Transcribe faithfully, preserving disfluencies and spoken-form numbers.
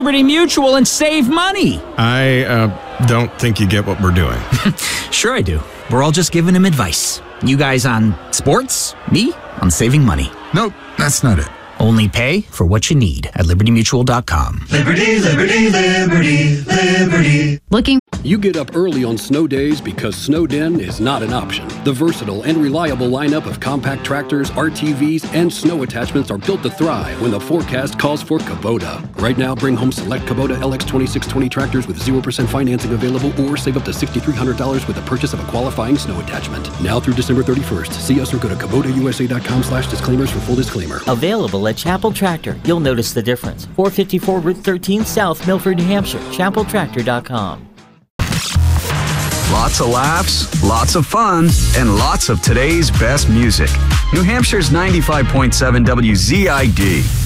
Liberty Mutual and save money. I uh, don't think you get what we're doing. Sure I do. We're all just giving him advice. You guys on sports, me on saving money. Nope, that's not it. Only pay for what you need at liberty mutual dot com. Liberty, liberty, liberty, liberty. Looking. You get up early on snow days because Snowden is not an option. The versatile and reliable lineup of compact tractors, R T Vs, and snow attachments are built to thrive when the forecast calls for Kubota. Right now, bring home select Kubota L X twenty-six twenty tractors with zero percent financing available or save up to six thousand three hundred dollars with the purchase of a qualifying snow attachment. Now through December thirty-first. See us or go to Kubota U S A dot com slash disclaimers for full disclaimer. Available at Chapel Tractor. You'll notice the difference. four fifty-four Route thirteen South, Milford, New Hampshire. chapel tractor dot com. Lots of laughs, lots of fun, and lots of today's best music. New Hampshire's ninety-five point seven W Z I D.